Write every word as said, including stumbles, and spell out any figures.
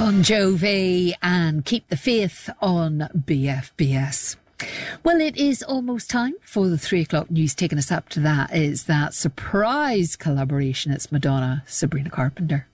Bon Jovi and Keep the Faith on B F B S. Well, it is almost time for the three o'clock news. Taking us up to that is that surprise collaboration. It's Madonna, Sabrina Carpenter.